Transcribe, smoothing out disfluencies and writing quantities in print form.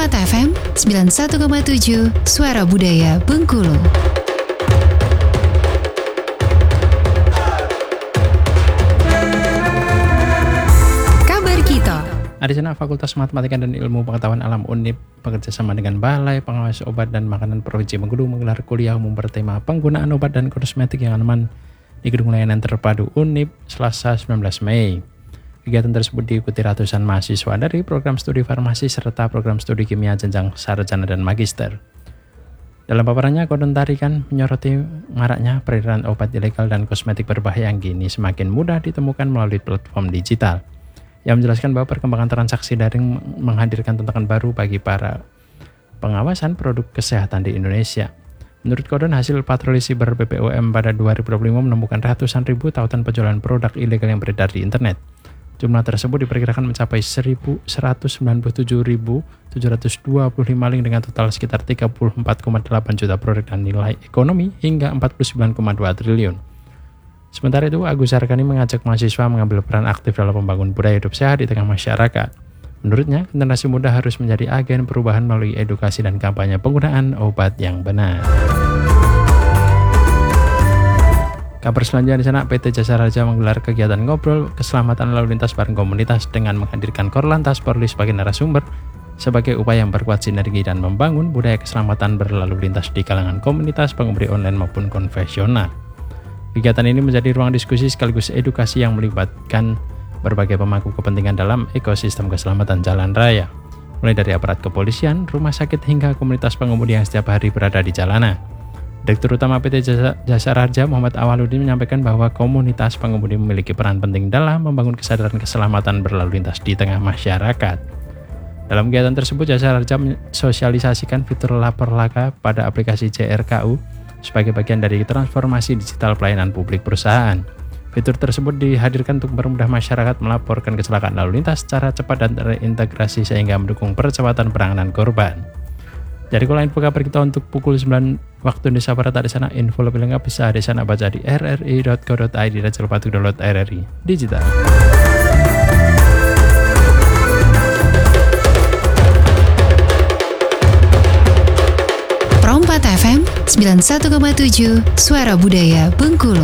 Perompat FM 91,7 Suara Budaya Bengkulu. Kabar kita. Adisana Fakultas Matematika dan Ilmu Pengetahuan Alam UNIP bekerjasama dengan Balai Pengawas Obat dan Makanan Provinsi Bengkulu menggelar kuliah umum bertema penggunaan obat dan kosmetik yang aman di Gedung Layanan Terpadu UNIP Selasa 19 Mei. Kegiatan tersebut diikuti ratusan mahasiswa dari program studi farmasi serta program studi kimia jenjang sarjana dan magister. Dalam paparannya, Kodon Tarikan menyoroti maraknya peredaran obat ilegal dan kosmetik berbahaya yang kini semakin mudah ditemukan melalui platform digital. Yang menjelaskan bahwa perkembangan transaksi daring menghadirkan tantangan baru bagi para pengawasan produk kesehatan di Indonesia. Menurut Kodon, hasil patroli siber BPOM pada 2025 menemukan ratusan ribu tautan penjualan produk ilegal yang beredar di internet. Jumlah tersebut diperkirakan mencapai 197.725 link dengan total sekitar 34,8 juta produk dan nilai ekonomi hingga 49,2 triliun. Sementara itu, Agus Harkani mengajak mahasiswa mengambil peran aktif dalam membangun budaya hidup sehat di tengah masyarakat. Menurutnya, generasi muda harus menjadi agen perubahan melalui edukasi dan kampanye penggunaan obat yang benar. Kabar selanjutnya di sana, PT Jasa Raja menggelar kegiatan ngobrol keselamatan lalu lintas bareng komunitas dengan menghadirkan Korlantas Polri sebagai narasumber sebagai upaya memperkuat sinergi dan membangun budaya keselamatan berlalu lintas di kalangan komunitas pengemudi online maupun konvensional. Kegiatan ini menjadi ruang diskusi sekaligus edukasi yang melibatkan berbagai pemangku kepentingan dalam ekosistem keselamatan jalan raya, mulai dari aparat kepolisian, rumah sakit hingga komunitas pengemudi yang setiap hari berada di jalanan. Direktur Utama PT Jasa Raja Muhammad Awaludin menyampaikan bahwa komunitas pengemudi memiliki peran penting dalam membangun kesadaran keselamatan berlalu lintas di tengah masyarakat. Dalam kegiatan tersebut, Jasa Raja mensosialisasikan fitur lapor laka pada aplikasi JRKU sebagai bagian dari transformasi digital pelayanan publik perusahaan. Fitur tersebut dihadirkan untuk mempermudah masyarakat melaporkan kecelakaan lalu lintas secara cepat dan terintegrasi sehingga mendukung percepatan penanganan korban. Dari info kabar kita untuk pukul 9 waktu Indonesia Barat di sana, info lebih lengkap bisa di sana baca di rri.co.id dan jangan lupa untuk download RRI Digital. Perompat FM 91,7 Suara Budaya Bengkulu.